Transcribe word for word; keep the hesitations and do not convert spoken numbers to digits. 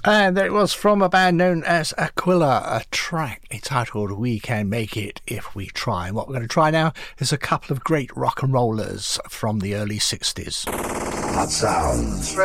And it was from a band known as Aquila, a track entitled We Can Make It If We Try. And what we're going to try now is a couple of great rock and rollers from the early sixties. Hot Sounds.